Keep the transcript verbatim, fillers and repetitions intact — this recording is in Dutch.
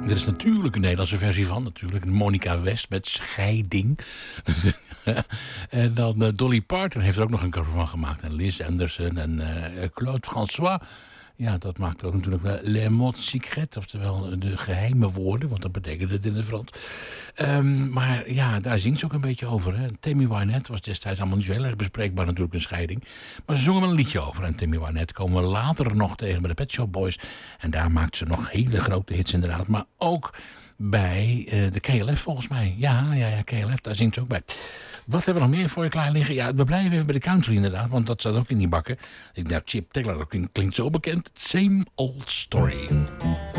Er is natuurlijk een Nederlandse versie van. Natuurlijk Monica West met Scheiding. En dan uh, Dolly Parton heeft er ook nog een cover van gemaakt. En Liz Anderson en uh, Claude François. Ja, dat maakt ook natuurlijk wel Les mots secrets. Oftewel de geheime woorden. Want dat betekent het in het Frans. Um, maar ja, daar zingt ze ook een beetje over. Hè. Tammy Wynette was destijds allemaal niet zo heel erg bespreekbaar natuurlijk, een scheiding. Maar ze zongen wel een liedje over. En Tammy Wynette komen we later nog tegen bij de Pet Shop Boys. En daar maakt ze nog hele grote hits inderdaad. Maar ook bij uh, de K L F volgens mij. Ja, ja, ja, K L F, daar zingt ze ook bij. Wat hebben we nog meer voor je klaar liggen? Ja, we blijven even bij de country inderdaad, want dat zat ook in die bakken. Ik dacht, Chip Taylor klinkt zo bekend. Same old story.